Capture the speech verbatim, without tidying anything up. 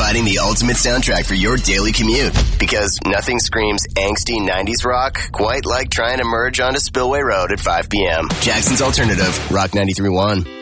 providing the ultimate soundtrack for your daily commute. Because nothing screams angsty nineties rock quite like trying to merge onto Spillway Road at five p.m. Jackson's Alternative, Rock ninety-three point one.